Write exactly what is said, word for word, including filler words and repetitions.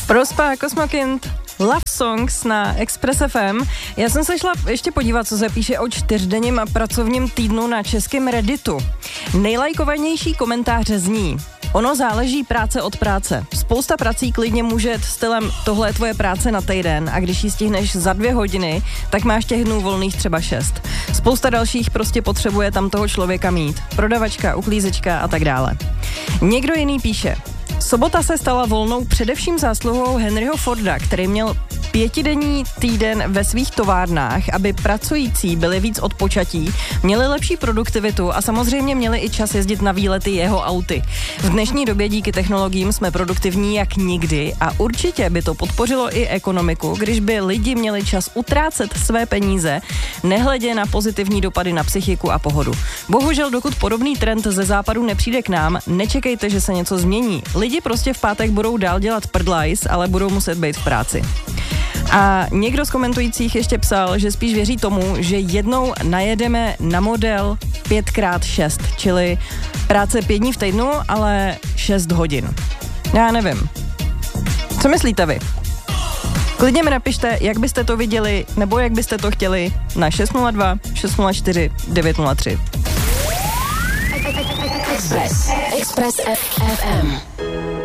Prospa Cosmokind, Love Songs na Express F M. Já jsem se šla ještě podívat, co se píše o čtyřdenním pracovním týdnu na českém Redditu. Nejlajkovanější komentáře zní: ono záleží práce od práce. Spousta prací klidně může jet stylem tohle je tvoje práce na týden a když ji stihneš za dvě hodiny, tak máš těch dnů volných třeba šest. Spousta dalších prostě potřebuje tam toho člověka mít. Prodavačka, uklízečka a tak dále. Někdo jiný píše: sobota se stala volnou především zásluhou Henryho Forda, který měl pětidenní týden ve svých továrnách, aby pracující byli víc odpočatí, měli lepší produktivitu a samozřejmě měli i čas jezdit na výlety jeho auty. V dnešní době díky technologiím jsme produktivní jak nikdy a určitě by to podpořilo i ekonomiku, když by lidi měli čas utrácet své peníze, nehledě na pozitivní dopady na psychiku a pohodu. Bohužel, dokud podobný trend ze západu nepřijde k nám, nečekejte, že se něco změní. Lidi prostě v pátek budou dál dělat prdlajs, ale budou muset být v práci. A někdo z komentujících ještě psal, že spíš věří tomu, že jednou najedeme na model pět krát šest, čili práce pět dní v týdnu, ale šest hodin. Já nevím. Co myslíte vy? Klidně mi napište, jak byste to viděli, nebo jak byste to chtěli na šest nula dva šest nula čtyři devět nula tři. Express. Express F M.